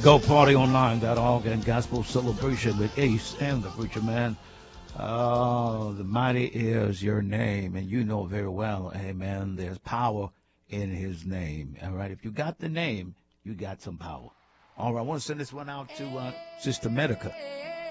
GoPartyOnline.org and Gospel Celebration with Ace and the Preacher Man. The mighty is your name, and you know very well, amen, there's power in his name. All right, if you got the name, you got some power. All right, I want to send this one out to Sister Medica.